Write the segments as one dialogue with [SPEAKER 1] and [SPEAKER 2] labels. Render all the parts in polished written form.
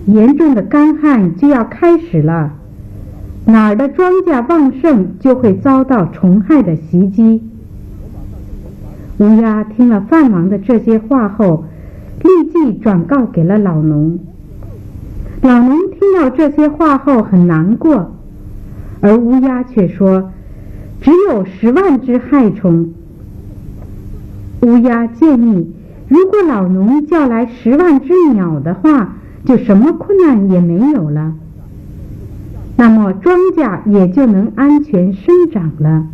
[SPEAKER 1] 严重的干旱就要开始了，哪儿的庄稼旺盛就会遭到虫害的袭击。乌鸦听了范王的这些话后，立即转告给了老农。老农听到这些话后很难过，而乌鸦却说只有10万只害虫。乌鸦建议，如果老农叫来10万只鸟的话，就什么困难也没有了，那么庄稼也就能安全生长了。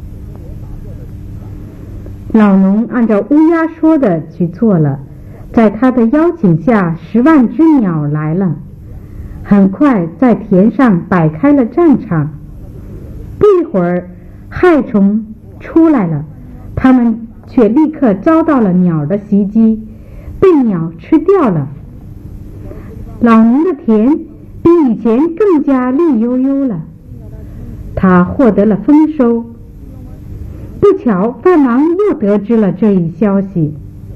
[SPEAKER 1] 老农按照乌鸦说的去做了，在他的邀请下，10万只鸟来了，很快在田上摆开了战场。不一会儿，害虫出来了，它们却立刻遭到了鸟的袭击，被鸟吃掉了。老农的田比以前更加绿油油了，他获得了丰收。不巧，范王又得知了这一消息。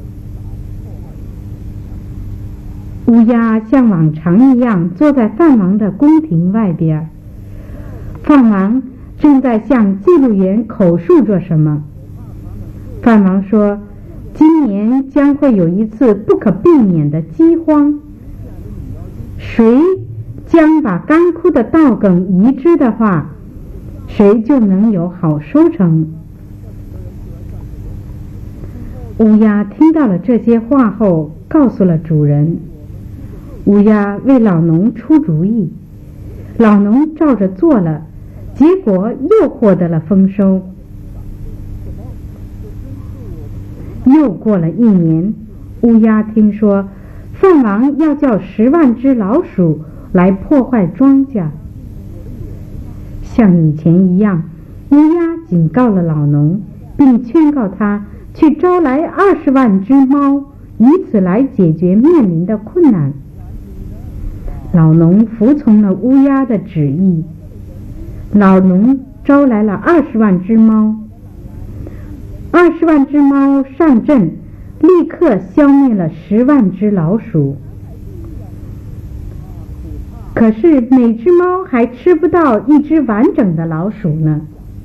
[SPEAKER 1] 乌鸦像往常一样坐在范王的宫廷外边，范王正在向记录员口述着什么。范王说，今年将会有一次不可避免的饥荒，谁将把干枯的稻梗移植的话，谁就能有好收成。乌鸦听到了这些话后，告诉了主人。乌鸦为老农出主意，老农照着做了，结果又获得了丰收。又过了1年，乌鸦听说范王要叫10万只老鼠来破坏庄稼。像以前一样，乌鸦警告了老农，并劝告他去招来20万只猫，以此来解决面临的困难。老农服从了乌鸦的旨意，老农招来了20万只猫。20万只猫上阵，立刻消灭了10万只老鼠。可是每只猫还吃不到一只完整的老鼠呢。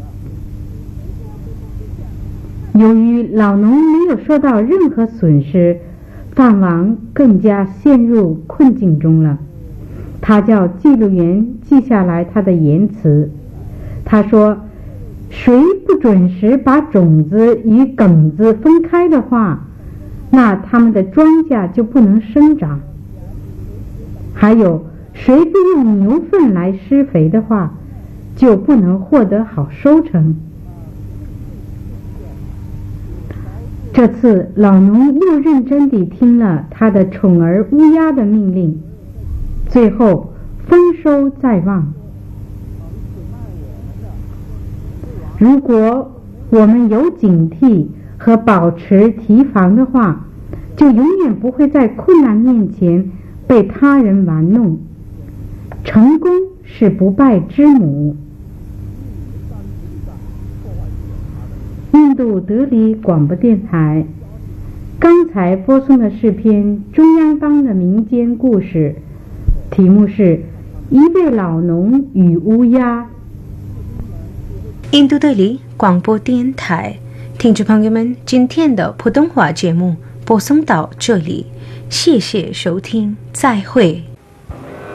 [SPEAKER 1] 由于老农没有受到任何损失，范王更加陷入困境中了。他叫记录员记下来他的言辞。他说，谁不准时把种子与梗子分开的话，那他们的庄稼就不能生长。还有，谁不用牛粪来施肥的话，就不能获得好收成。这次老农又认真地听了他的宠儿乌鸦的命令，最后丰收在望。如果我们有警惕和保持提防的话，就永远不会在困难面前被他人玩弄。成功是不败之母。印度德里广播电台，刚才播送的是篇中央邦的民间故事，题目是《一位老农与乌鸦》。
[SPEAKER 2] 印度德里广播电台，听众朋友们，今天的普通话节目播送到这里，谢谢收听，再会。